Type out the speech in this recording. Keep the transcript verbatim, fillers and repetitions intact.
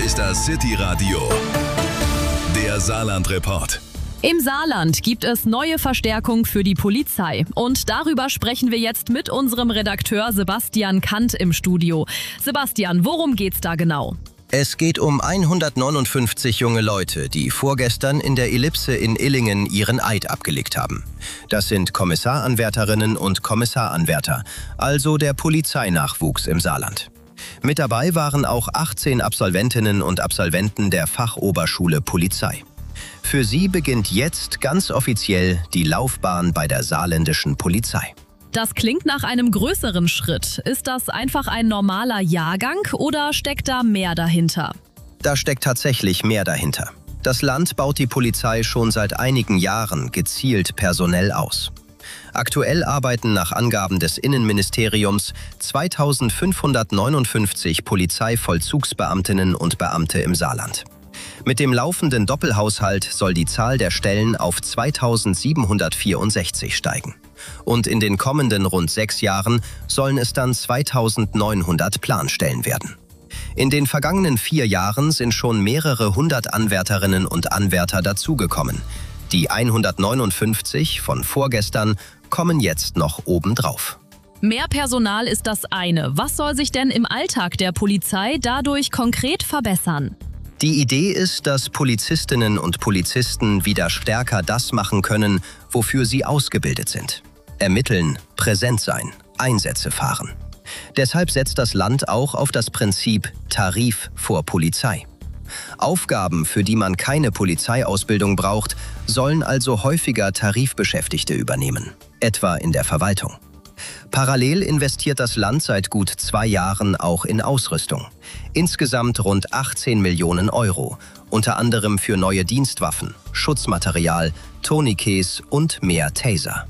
ist das City Radio, der Saarland-Report. Im Saarland gibt es neue Verstärkung für die Polizei. Und darüber sprechen wir jetzt mit unserem Redakteur Sebastian Kant im Studio. Sebastian, worum geht's da genau? Es geht um hundertneunundfünfzig junge Leute, die vorgestern in der Ellipse in Illingen ihren Eid abgelegt haben. Das sind Kommissaranwärterinnen und Kommissaranwärter, also der Polizeinachwuchs im Saarland. Mit dabei waren auch achtzehn Absolventinnen und Absolventen der Fachoberschule Polizei. Für sie beginnt jetzt ganz offiziell die Laufbahn bei der saarländischen Polizei. Das klingt nach einem größeren Schritt. Ist das einfach ein normaler Jahrgang oder steckt da mehr dahinter? Da steckt tatsächlich mehr dahinter. Das Land baut die Polizei schon seit einigen Jahren gezielt personell aus. Aktuell arbeiten nach Angaben des Innenministeriums zweitausendfünfhundertneunundfünfzig Polizeivollzugsbeamtinnen und Beamte im Saarland. Mit dem laufenden Doppelhaushalt soll die Zahl der Stellen auf zweitausendsiebenhundertvierundsechzig steigen. Und in den kommenden rund sechs Jahren sollen es dann zweitausendneunhundert Planstellen werden. In den vergangenen vier Jahren sind schon mehrere hundert Anwärterinnen und Anwärter dazugekommen. Die hundertneunundfünfzig von vorgestern kommen jetzt noch obendrauf. Mehr Personal ist das eine. Was soll sich denn im Alltag der Polizei dadurch konkret verbessern? Die Idee ist, dass Polizistinnen und Polizisten wieder stärker das machen können, wofür sie ausgebildet sind. Ermitteln, präsent sein, Einsätze fahren. Deshalb setzt das Land auch auf das Prinzip Tarif vor Polizei. Aufgaben, für die man keine Polizeiausbildung braucht, sollen also häufiger Tarifbeschäftigte übernehmen, etwa in der Verwaltung. Parallel investiert das Land seit gut zwei Jahren auch in Ausrüstung. Insgesamt rund achtzehn Millionen Euro, unter anderem für neue Dienstwaffen, Schutzmaterial, Tourniquets und mehr Taser.